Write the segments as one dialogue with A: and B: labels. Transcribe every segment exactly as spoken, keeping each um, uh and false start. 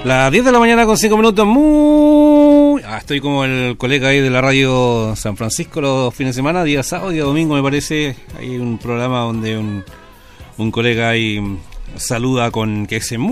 A: Las diez de la mañana con cinco minutos, muy... Ah, estoy como el colega ahí de la radio San Francisco los fines de semana, día sábado, día domingo me parece. Hay un programa donde un, un colega ahí saluda con que dice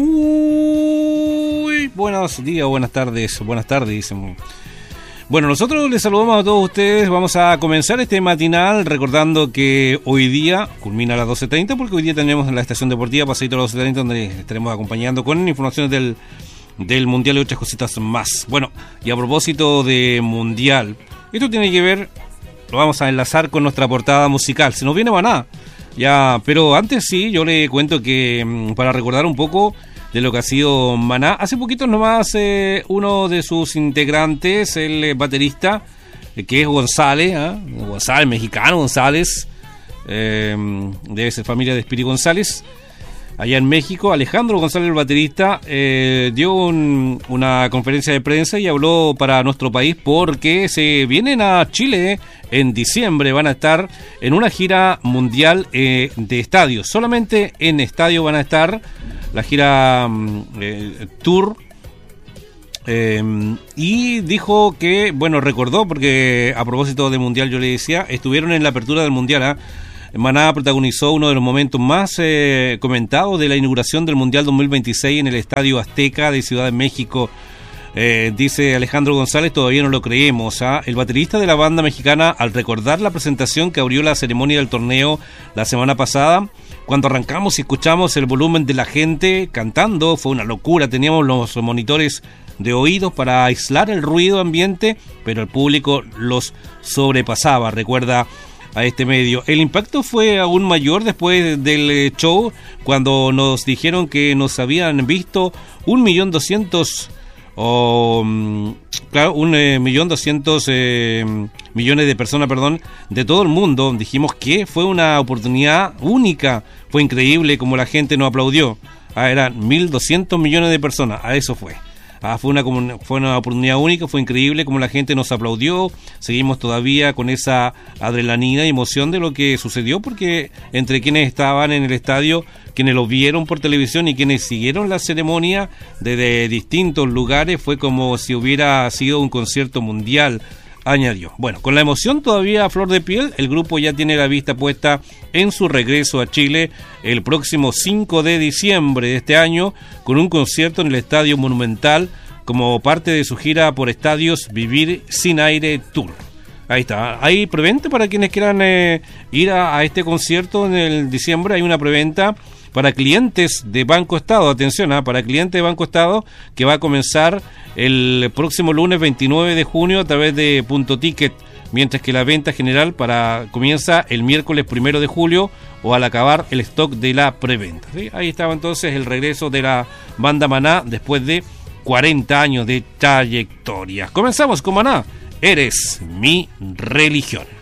A: muy buenos días, buenas tardes, buenas tardes, dicen. Bueno, nosotros les saludamos a todos ustedes. Vamos a comenzar este matinal recordando que hoy día culmina a las doce treinta, porque hoy día tenemos en la estación deportiva Paseíto a las doce treinta, donde estaremos acompañando con informaciones del, del Mundial y otras cositas más. Bueno, y a propósito de Mundial, esto tiene que ver, lo vamos a enlazar con nuestra portada musical. Se nos viene Maná, ya, pero antes sí, yo le cuento que para recordar un poco de lo que ha sido Maná, hace poquito nomás eh, uno de sus integrantes, el eh, baterista, eh, que es González, ¿eh? González, mexicano, González, eh, debe ser familia de Espiri González, allá en México. Alejandro González, el baterista, eh, dio un, una conferencia de prensa y habló para nuestro país porque se vienen a Chile en diciembre, van a estar en una gira mundial eh, de estadios, solamente en estadio van a estar. La gira eh, Tour, eh, y dijo que, bueno, recordó, porque a propósito del Mundial yo le decía, estuvieron en la apertura del Mundial, ¿eh? Maná protagonizó uno de los momentos más eh, comentados de la inauguración del Mundial dos mil veintiséis en el Estadio Azteca de Ciudad de México. Eh, dice Alejandro González, todavía no lo creemos, ¿eh? El baterista de la banda mexicana, al recordar la presentación que abrió la ceremonia del torneo la semana pasada, cuando arrancamos y escuchamos el volumen de la gente cantando, fue una locura. Teníamos los monitores de oídos para aislar el ruido ambiente, pero el público los sobrepasaba, recuerda a este medio. El impacto fue aún mayor después del show, cuando nos dijeron que nos habían visto un millón doscientos o claro, un eh, millón doscientos eh, millones de personas, perdón, de todo el mundo. Dijimos que fue una oportunidad única, fue increíble como la gente nos aplaudió. Ah, eran mil doscientos millones de personas, a eso fue. Ah, fue una fue una oportunidad única, fue increíble como la gente nos aplaudió. Seguimos todavía con esa adrenalina y emoción de lo que sucedió, porque entre quienes estaban en el estadio, quienes lo vieron por televisión y quienes siguieron la ceremonia desde distintos lugares, fue como si hubiera sido un concierto mundial, añadió. Bueno, con la emoción todavía a flor de piel, el grupo ya tiene la vista puesta en su regreso a Chile el próximo cinco de diciembre de este año, con un concierto en el Estadio Monumental como parte de su gira por estadios Vivir Sin Aire Tour. Ahí está, hay preventa para quienes quieran eh, ir a, a este concierto en el diciembre. Hay una preventa para clientes de Banco Estado, atención, ¿eh? para clientes de Banco Estado, que va a comenzar el próximo lunes veintinueve de junio a través de Punto Ticket, mientras que la venta general para comienza el miércoles primero de julio o al acabar el stock de la preventa, ¿sí? Ahí estaba entonces el regreso de la banda Maná después de cuarenta años de trayectoria. Comenzamos con Maná, Eres Mi Religión.